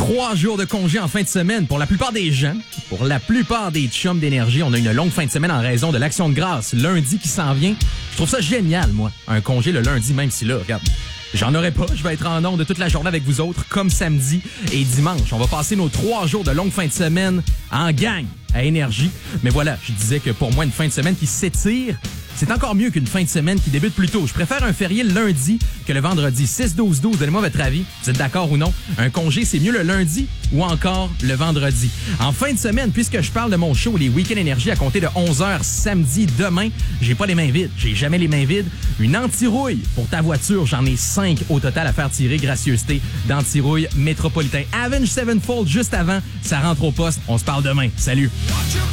3 jours de congé en fin de semaine pour la plupart des gens. Pour la plupart des chums d'énergie, on a une longue fin de semaine en raison de l'Action de grâce lundi qui s'en vient. Je trouve ça génial, moi, un congé le lundi, même si là, regarde, j'en aurai pas. Je vais être en ondes toute la journée avec vous autres, comme samedi et dimanche. On va passer nos 3 jours de longue fin de semaine en gang à énergie. Mais voilà, je disais que pour moi, une fin de semaine qui s'étire, c'est encore mieux qu'une fin de semaine qui débute plus tôt. Je préfère un férié le lundi que le vendredi. 6-12-12, donnez-moi votre avis. Vous êtes d'accord ou non? Un congé, c'est mieux le lundi ou encore le vendredi. En fin de semaine, puisque je parle de mon show, les Week-ends Énergie, à compter de 11h samedi demain, j'ai pas les mains vides. J'ai jamais les mains vides. Une anti-rouille pour ta voiture. J'en ai 5 au total à faire tirer. Gracieuseté d'anti-rouille métropolitain. Avenged Sevenfold juste avant. Ça rentre au poste. On se parle demain. Salut!